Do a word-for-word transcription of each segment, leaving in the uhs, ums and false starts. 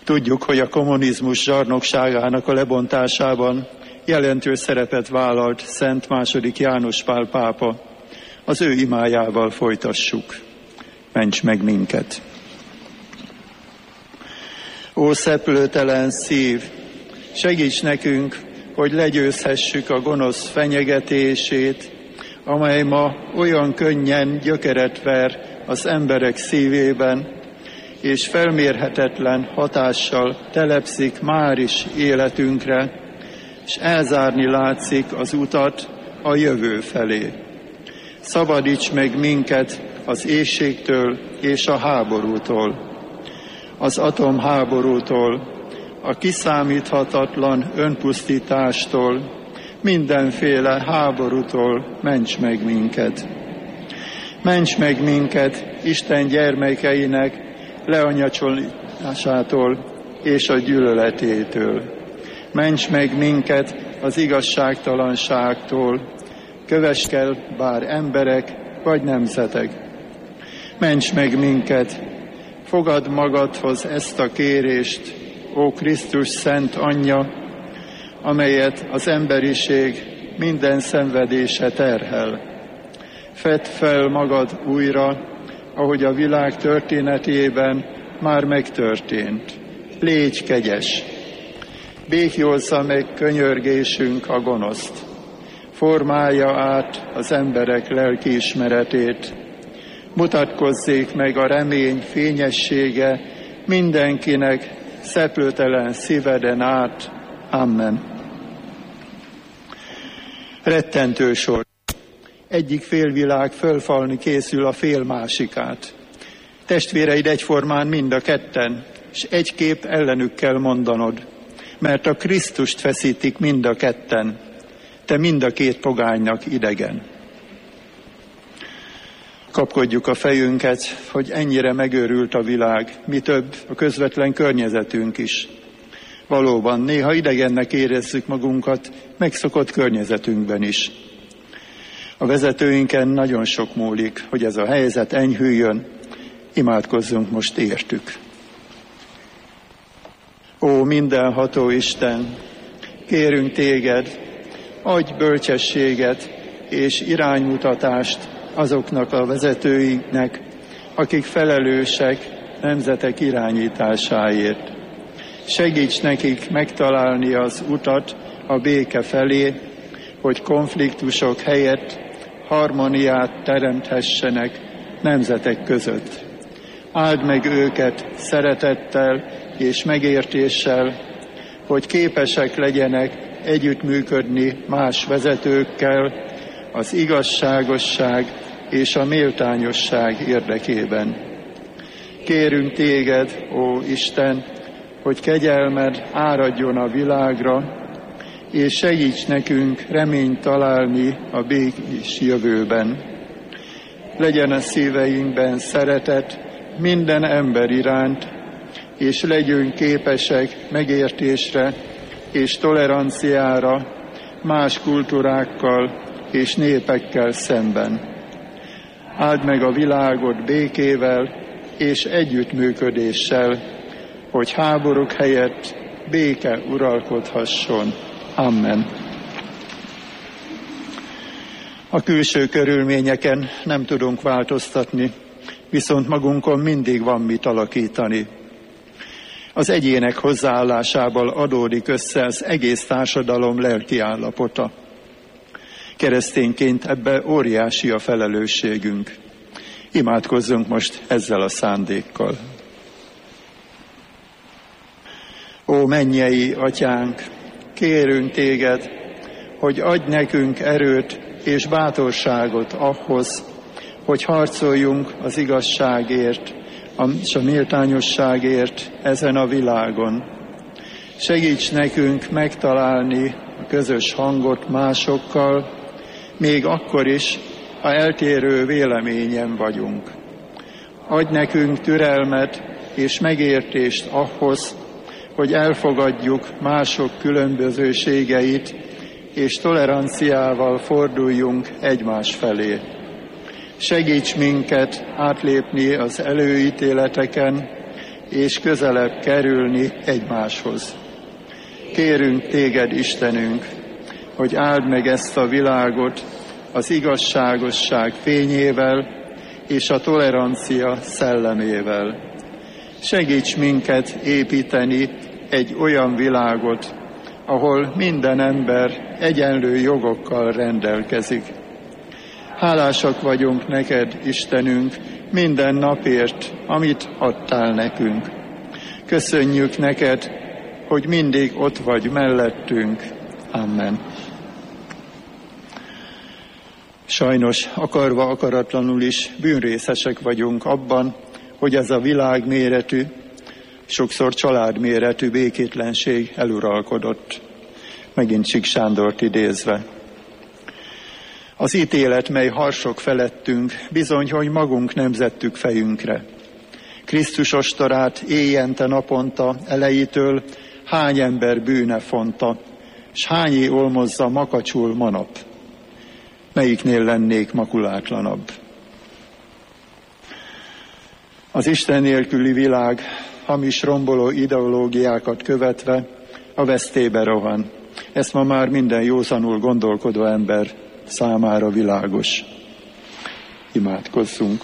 Tudjuk, hogy a kommunizmus zsarnokságának a lebontásában jelentős szerepet vállalt Szent második János Pál pápa. Az ő imájával folytassuk. Ments meg minket! Ó szeplőtelen szív, segíts nekünk, hogy legyőzhessük a gonosz fenyegetését, amely ma olyan könnyen gyökeret ver az emberek szívében, és felmérhetetlen hatással telepszik már is életünkre, és elzárni látszik az utat a jövő felé. Szabadíts meg minket az éhségtől és a háborútól, az atomháborútól, a kiszámíthatatlan önpusztítástól, mindenféle háborútól ments meg minket. Ments meg minket Isten gyermekeinek leanyacsolásától és a gyűlöletétől. Ments meg minket az igazságtalanságtól, kövess el bár emberek vagy nemzetek. Ments meg minket, fogad magadhoz ezt a kérést, ó Krisztus szent anyja, amelyet az emberiség minden szenvedése terhel. Fedd fel magad újra, ahogy a világ történetében már megtörtént. Légy kegyes! Békjózza meg könyörgésünk a gonoszt. Formálja át az emberek lelkiismeretét. Mutatkozzék meg a remény fényessége mindenkinek szeplőtelen szíveden át. Amen. Rettentő sor. Egyik félvilág fölfalni készül a fél másikát. Testvéreid egyformán mind a ketten, és egy kép ellenük kell mondanod, mert a Krisztust feszítik mind a ketten, te mind a két pogánynak idegen. Kapkodjuk a fejünket, hogy ennyire megőrült a világ, mi több, a közvetlen környezetünk is. Valóban, néha idegennek érezzük magunkat, megszokott környezetünkben is. A vezetőinken nagyon sok múlik, hogy ez a helyzet enyhüljön, imádkozzunk most értük. Ó, mindenható Isten, kérünk téged, adj bölcsességet és iránymutatást azoknak a vezetőinknek, akik felelősek nemzetek irányításáért. Segíts nekik megtalálni az utat a béke felé, hogy konfliktusok helyett harmóniát teremthessenek nemzetek között. Áld meg őket szeretettel és megértéssel, hogy képesek legyenek együttműködni más vezetőkkel az igazságosság és a méltányosság érdekében. Kérünk téged, ó Isten, hogy kegyelmed áradjon a világra, és segíts nekünk reményt találni a békés jövőben. Legyen a szíveinkben szeretet minden ember iránt, és legyünk képesek megértésre és toleranciára más kultúrákkal és népekkel szemben. Áld meg a világot békével és együttműködéssel, hogy háborúk helyett béke uralkodhasson. Amen. A külső körülményeken nem tudunk változtatni, viszont magunkon mindig van mit alakítani. Az egyének hozzáállásából adódik össze az egész társadalom lelkiállapota. Keresztényként ebbe óriási a felelősségünk. Imádkozzunk most ezzel a szándékkal. Ó mennyei Atyánk, kérünk téged, hogy adj nekünk erőt és bátorságot ahhoz, hogy harcoljunk az igazságért és a méltányosságért ezen a világon. Segíts nekünk megtalálni a közös hangot másokkal, még akkor is, ha eltérő véleményen vagyunk. Adj nekünk türelmet és megértést ahhoz, hogy elfogadjuk mások különbözőségeit, és toleranciával forduljunk egymás felé. Segíts minket átlépni az előítéleteken, és közelebb kerülni egymáshoz. Kérünk téged, Istenünk, hogy áld meg ezt a világot az igazságosság fényével és a tolerancia szellemével. Segíts minket építeni egy olyan világot, ahol minden ember egyenlő jogokkal rendelkezik. Hálásak vagyunk neked, Istenünk, minden napért, amit adtál nekünk. Köszönjük neked, hogy mindig ott vagy mellettünk. Amen. Sajnos akarva akaratlanul is bűnrészesek vagyunk abban, hogy ez a világ méretű, sokszor családméretű békétlenség eluralkodott. Megint Csík Sándort idézve. Az ítélet, mely harsog felettünk, bizony, hogy magunk nemzettük fejünkre. Krisztus ostorát éjjente naponta elejétől hány ember bűne fonta, s hányé olmozza makacsul manap. Melyiknél lennék makulátlanabb? Az Isten nélküli világ hamis romboló ideológiákat követve a vesztébe rohan. Ezt ma már minden józanul gondolkodó ember számára világos. Imádkozzunk.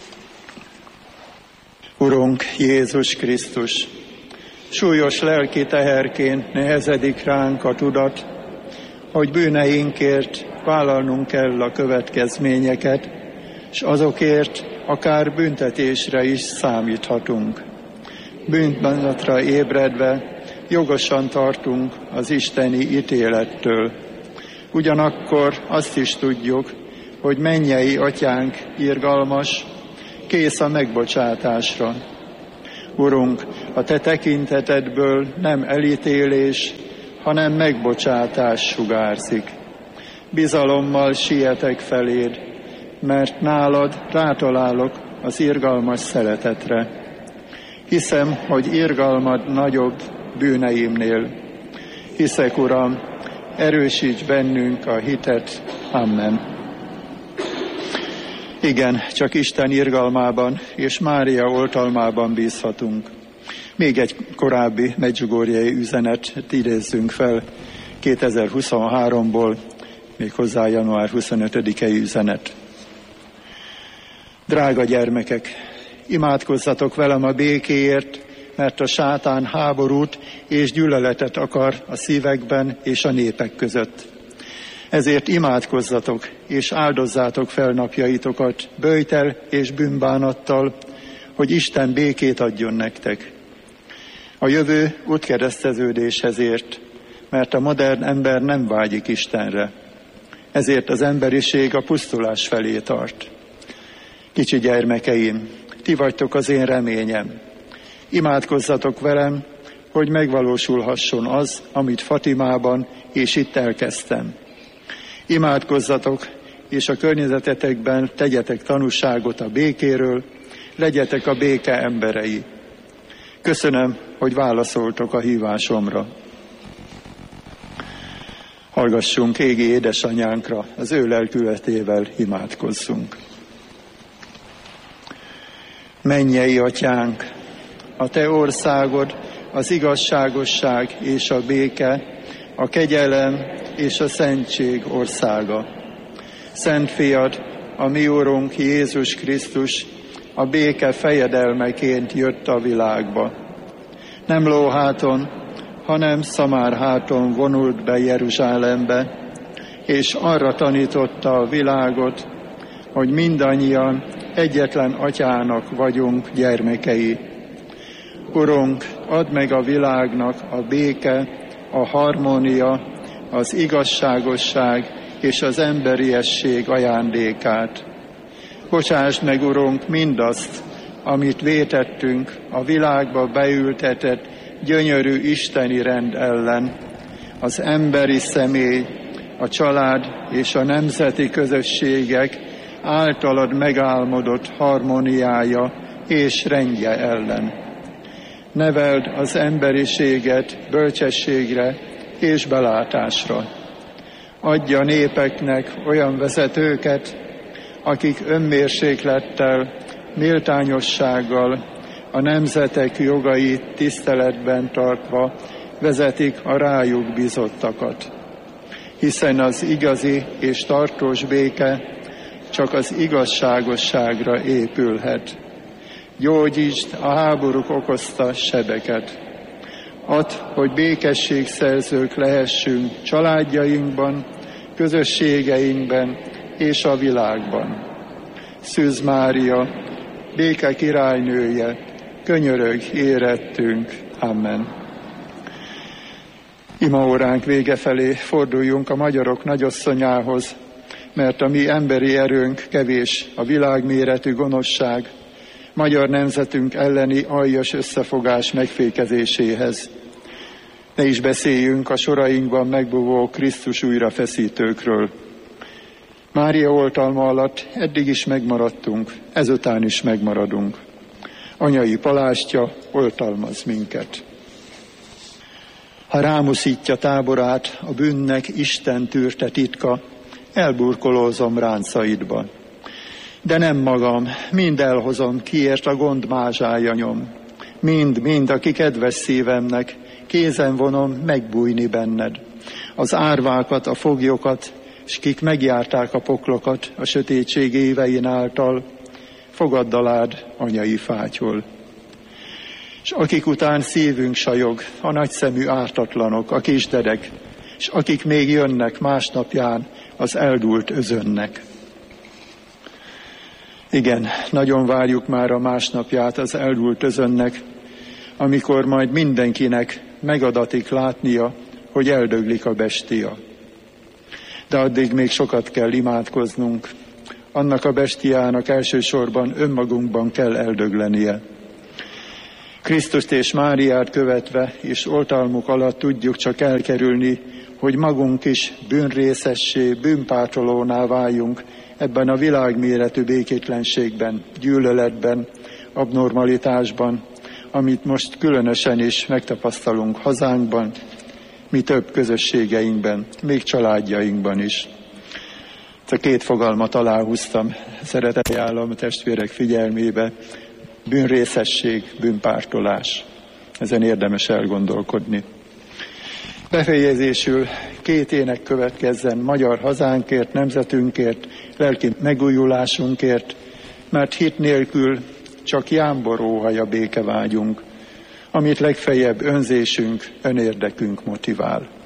Urunk Jézus Krisztus, súlyos lelki teherként nehezedik ránk a tudat, hogy bűneinkért vállalnunk kell a következményeket, és azokért akár büntetésre is számíthatunk. Bűnbánatra ébredve jogosan tartunk az isteni ítélettől. Ugyanakkor azt is tudjuk, hogy mennyei atyánk irgalmas, kész a megbocsátásra. Urunk, a te tekintetedből nem elítélés, hanem megbocsátás sugárzik. Bizalommal sietek feléd, mert nálad rátalálok az irgalmas szeretetre. Hiszem, hogy irgalmad nagyobb bűneimnél. Hiszek, Uram, erősíts bennünk a hitet. Amen. Igen, csak Isten irgalmában és Mária oltalmában bízhatunk. Még egy korábbi medjugorjei üzenetet idézzünk fel kétezer-huszonháromból, méghozzá január huszonötödikei üzenet. Drága gyermekek, imádkozzatok velem a békéért, mert a sátán háborút és gyűlöletet akar a szívekben és a népek között. Ezért imádkozzatok, és áldozzátok fel napjaitokat böjtel és bűnbánattal, hogy Isten békét adjon nektek. A jövő útkereszteződéshez ért, mert a modern ember nem vágyik Istenre. Ezért az emberiség a pusztulás felé tart. Kicsi gyermekeim, ti vagytok az én reményem. Imádkozzatok velem, hogy megvalósulhasson az, amit Fatimában és itt elkezdtem. Imádkozzatok, és a környezetetekben tegyetek tanúságot a békéről, legyetek a béke emberei. Köszönöm, hogy válaszoltok a hívásomra. Hallgassunk égi édesanyánkra, az ő lelkületével imádkozzunk. Mennyei atyánk, a te országod, az igazságosság és a béke, a kegyelem és a szentség országa. Szent fiad, a mi Urunk Jézus Krisztus, a béke fejedelmeként jött a világba. Nem lóháton, hanem szamárháton vonult be Jeruzsálembe, és arra tanította a világot, hogy mindannyian egyetlen atyának vagyunk gyermekei. Urunk, add meg a világnak a béke, a harmónia, az igazságosság és az emberiesség ajándékát. Bocsásd meg, Urunk, mindazt, amit vétettünk a világba beültetett gyönyörű isteni rend ellen, az emberi személy, a család és a nemzeti közösségek általad megálmodott harmóniája és rendje ellen. Neveld az emberiséget bölcsességre és belátásra. Adja népeknek olyan vezetőket, akik önmérséklettel, méltányossággal, a nemzetek jogait tiszteletben tartva vezetik a rájuk bizottakat. Hiszen az igazi és tartós béke csak az igazságosságra épülhet. Gyógyítsd a háborúk okozta sebeket. Add, hogy békességszerzők lehessünk családjainkban, közösségeinkben és a világban. Szűz Mária, béke királynője, könyörögj érettünk. Amen. Imaóránk vége felé forduljunk a magyarok nagyasszonyához, mert a mi emberi erőnk kevés, a világméretű gonoszság, magyar nemzetünk elleni aljas összefogás megfékezéséhez. Ne is beszéljünk a sorainkban megbúvó Krisztus újrafeszítőkről. Mária oltalma alatt eddig is megmaradtunk, ezután is megmaradunk. Anyai palástja oltalmaz minket. Ha rámuszítja táborát a bűnnek Isten tűrte titka, elburkolózom ráncaidba. De nem magam, mind elhozom, kiért a gond mázsája nyom. Mind, mind, aki kedves szívemnek, kézen vonom megbújni benned. Az árvákat, a foglyokat, s kik megjárták a poklokat a sötétség évein által, fogadd alád anyai fátyol. És akik után szívünk sajog, a nagyszemű ártatlanok, a kisdedek, és akik még jönnek másnapján az eldúlt özönnek. Igen, nagyon várjuk már a másnapját az eldúlt özönnek, amikor majd mindenkinek megadatik látnia, hogy eldöglik a bestia. De addig még sokat kell imádkoznunk. Annak a bestiának elsősorban önmagunkban kell eldöglenie. Krisztust és Máriát követve és oltalmuk alatt tudjuk csak elkerülni, hogy magunk is bűnrészessé, bűnpártolóná váljunk ebben a világméretű békétlenségben, gyűlöletben, abnormalitásban, amit most különösen is megtapasztalunk hazánkban, mi több közösségeinkben, még családjainkban is. A két fogalmat aláhúztam, szeretettel ajánlom a testvérek figyelmébe, bűnrészesség, bűnpártolás. Ezen érdemes elgondolkodni. Befejezésül két ének következzen magyar hazánkért, nemzetünkért, lelki megújulásunkért, mert hit nélkül csak jámbor óhaja békevágyunk, amit legfeljebb önzésünk, önérdekünk motivál.